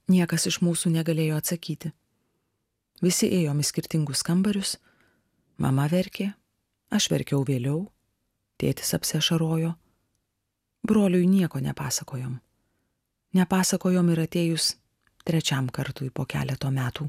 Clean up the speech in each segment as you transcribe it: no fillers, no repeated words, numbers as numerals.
Niekas iš mūsų negalėjo atsakyti. Visi ėjom į skirtingus kambarius, mama verkė, aš verkiau vėliau, tėtis apsiašarojo, broliui nieko nepasakojom. Nepasakojom ir atėjus trečiam kartui po keleto metų.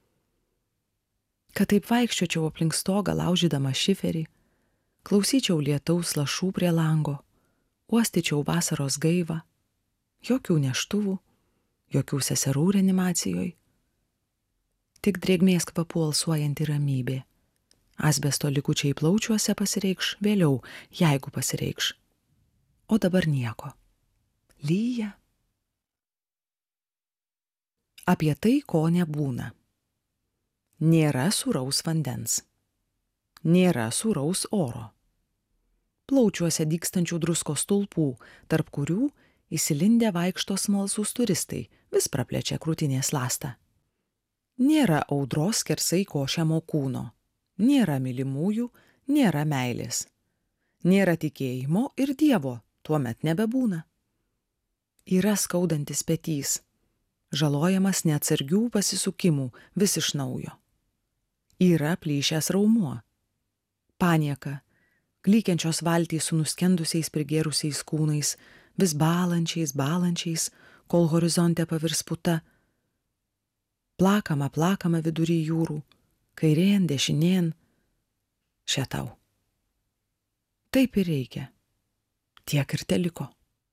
Kad taip vaikščiočiau aplink stogą, laužydama šiferį, klausyčiau lietaus lašų prie lango, uostyčiau vasaros gaivą, jokių neštuvų, jokių seserų reanimacijoj. Tik drėgmės kvapų alsuojanti ramybė. Asbesto likučiai plaučiuose pasireikš vėliau, jeigu pasireikš. O dabar nieko. Lyja. Apie tai, ko nebūna. Nėra sūraus vandens. Nėra sūraus oro. Plaučiuose dygstančių druskos stulpų, tarp kurių įsilindę vaikšto smalsūs turistai, vis praplečia krūtinės lastą. Nėra audros skersai košiamo kūno. Nėra mylimųjų, nėra meilės. Nėra tikėjimo ir Dievo, tuomet nebebūna. Yra skaudantis petys, žalojamas neatsargių pasisukimų vis iš naujo. Yra plyšęs raumuo. Panieka, klykiančios valtys su nuskendusiais prigėrusiais kūnais, vis balančiais, kol horizonte pavirs puta. Plakama vidury jūrų, kairėn, dešinėn. Še tau. Taip ir reikia. Tiek ir teliko.